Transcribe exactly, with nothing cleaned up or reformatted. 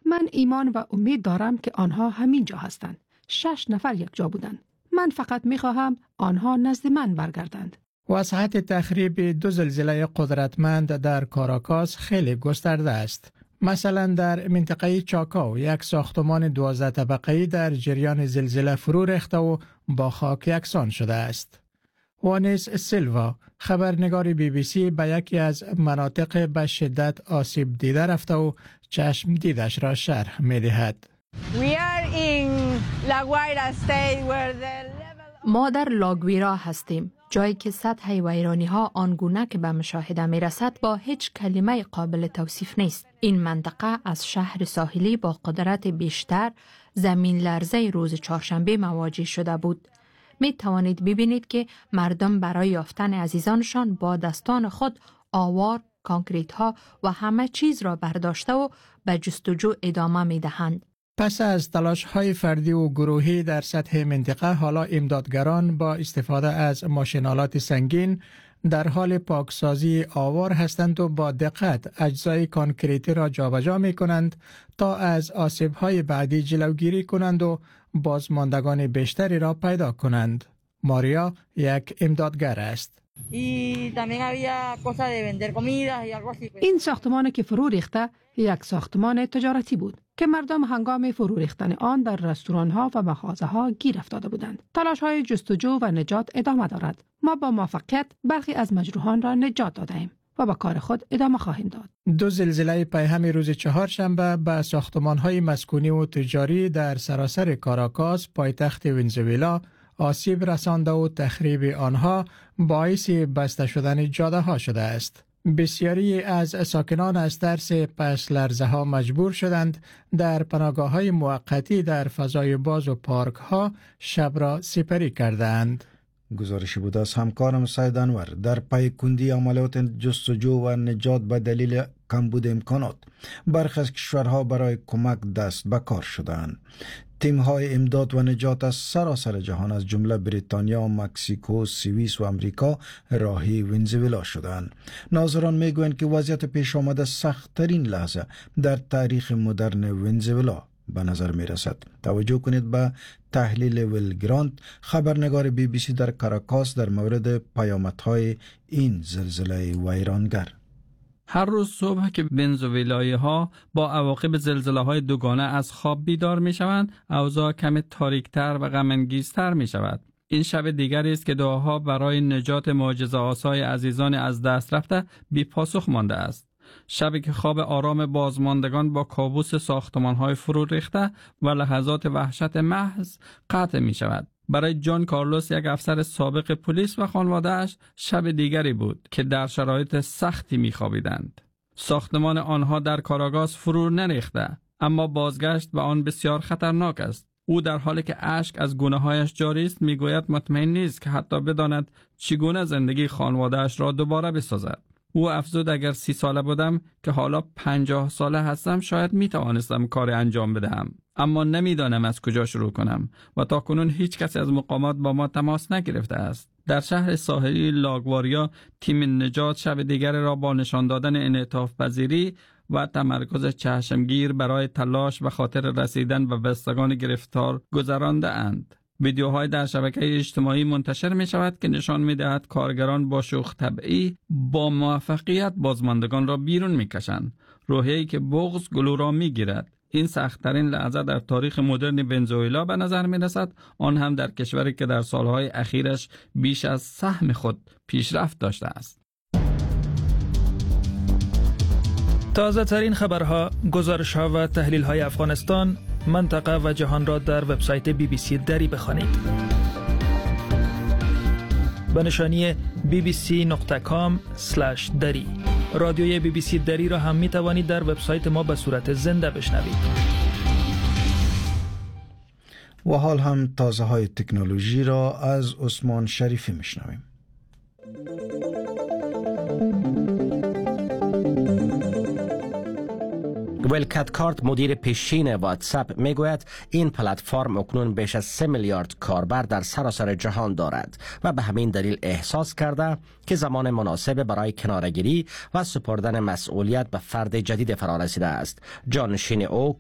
من ایمان و امید دارم که آنها همین جا هستند. شش نفر یک جا بودند. من فقط می خواهم آنها نزد من برگردند. وسعت تخریب دو زلزله قدرتمند در کاراکاس خیلی گسترده است. مثلا در منطقه چاکاو یک ساختمان دوازده طبقه‌ای در جریان زلزله فرو ریخته و با خاک یکسان شده است. وانیس سیلوا، خبرنگار بی بی سی، به یکی از مناطق به شدت آسیب دیده رفته و چشم دیدش را شرح می دهد. ما در لاگویرا هستیم، جایی که سطح ویرانی ها آنگونه که به مشاهده می رسد با هیچ کلمه قابل توصیف نیست. این منطقه از شهر ساحلی با قدرت بیشتر زمین لرزه روز چهارشنبه مواجه شده بود. می توانید ببینید که مردم برای یافتن عزیزانشان با دستان خود آوار، کانکریت ها و همه چیز را برداشته و به جستجو ادامه می دهند. پس از تلاش های فردی و گروهی در سطح منطقه، حالا امدادگران با استفاده از ماشین‌آلات سنگین در حال پاکسازی آوار هستند و با دقت اجزای کانکریتی را جابجا می کنند تا از آسیب های بعدی جلوگیری کنند و بازماندگان بیشتری را پیدا کنند. ماریا یک امدادگر است. این ساختمان که فرو ریخته یک ساختمان تجارتی بود که مردم هنگام فرو ریختن آن در رستوران ها و مغازه ها گیر افتاده بودند. تلاش های جستجو و نجات ادامه دارد. ما با موفقیت برخی از مجروحان را نجات دادیم و با کار خود ادامه خواهیم داد. دو زلزله پیهم روز چهارشنبه به ساختمان های مسکونی و تجاری در سراسر کاراکاس، پایتخت ونزوئلا، آسیب رسانده و تخریب آنها باعث بسته شدن جاده ها شده است. بسیاری از ساکنان از ترس پس لرزه ها مجبور شدند در پناهگاه های موقتی در فضای باز و پارک ها شب را سپری کردند. گزارشی بود از همکارم سید انور. در پی کندی عملیات جستجو و نجات به دلیل کمبود امکانات، برخی از کشورها برای کمک دست به کار شدند. تیم‌های امداد و نجات از سراسر جهان از جمله بریتانیا، مکزیکو، سوئیس و امریکا راهی ونزوئلا شدند. ناظران میگویند که وضعیت پیش آمده سخت‌ترین لحظه در تاریخ مدرن ونزوئلا به نظر می رسد. توجه کنید به تحلیل ویل گرانت، خبرنگار بی بی سی در کاراکاس، در مورد پیامدهای این زلزله ویرانگر. هر روز صبح که ونزوئلایی ها با عواقب زلزله های دوگانه از خواب بیدار می شوند، اوضاع کمی تاریکتر و غم انگیزتر می شود. این شب دیگری است که دعاها برای نجات معجزه آسای عزیزان از دست رفته بی پاسخ مانده است. شبی که خواب آرام بازماندگان با کابوس ساختمان های فرو ریخته و لحظات وحشت محض قطع می شود. برای جان کارلوس، یک افسر سابق پلیس و خانواده‌اش، شب دیگری بود که در شرایط سختی می‌خوابیدند. ساختمان آنها در کاراگاس فرو نریخته، اما بازگشت به آن بسیار خطرناک است. او در حالی که اشک از گونه‌هایش جاری است میگوید مطمئن نیست که حتی بداند چگونه زندگی خانواده‌اش را دوباره بسازد. او افزود اگر سی ساله بودم که حالا پنجاه ساله هستم شاید می توانستم کار انجام بدهم، اما نمیدانم از کجا شروع کنم و تا کنون هیچ کسی از مقامات با ما تماس نگرفته است. در شهر ساحلی لاگواریا، تیم نجات شب دیگر را با نشان دادن انعطاف پذیری و تمرکز چشمگیر برای تلاش و خاطر رسیدن به بستگان گرفتار گذرانده اند. ویدیوهای در شبکه اجتماعی منتشر می شود که نشان می دهد کارگران با شوخ طبعی با موفقیت بازماندگان را بیرون می کشند. روحیه‌ای که بغض گلو را می گیرد. این سخت‌ترین لحظه در تاریخ مدرن ونزوئلا به نظر می رسد، آن هم در کشوری که در سالهای اخیرش بیش از سهم خود پیشرفت داشته است. تازه ترین خبرها، گزارش‌ها و تحلیل‌های افغانستان، منطقه و جهان را در وبسایت بی بی سی دری بخوانید. به نشانی بی بی سی دات کام اسلش دری. رادیوی بی بی سی دری را هم می توانید در وبسایت ما به صورت زنده بشنوید. و حال هم تازه های تکنولوژی را از عثمان شریفی میشنویم. ویل کاتکارت، مدیر پیشین واتساپ، میگوید این پلتفرم اکنون بیش از سه میلیارد کاربر در سراسر جهان دارد و به همین دلیل احساس کرده که زمان مناسب برای کناره‌گیری و سپردن مسئولیت به فرد جدید فرا رسیده است. جانشین او